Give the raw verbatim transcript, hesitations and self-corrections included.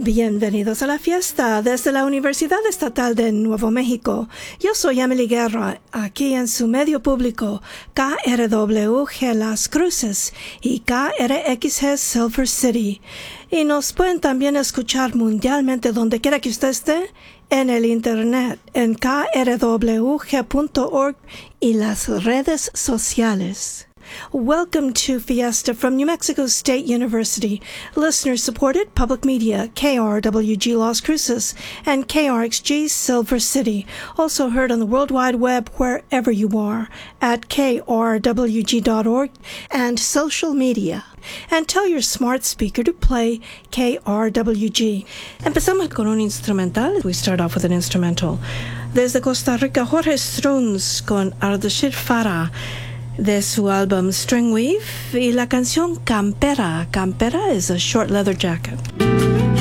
Bienvenidos a la fiesta desde la Universidad Estatal de Nuevo México. Yo soy Emily Guerra, aquí en su medio público, K R W G Las Cruces y K R X G Silver City. Y nos pueden también escuchar mundialmente donde quiera que usted esté, en el internet, en K R W G punto org y las redes sociales. Welcome to Fiesta from New Mexico State University, listener-supported public media, K R W G Las Cruces and K R X G Silver City, also heard on the World Wide Web wherever you are, at K R W G dot org and social media. And tell your smart speaker to play K R W G. Empezamos con un instrumental. We start off with an instrumental. Desde Costa Rica, Jorge Strunz con Ardeshir Farah, de su álbum Stringweave, y la canción Campera. Campera is a short leather jacket.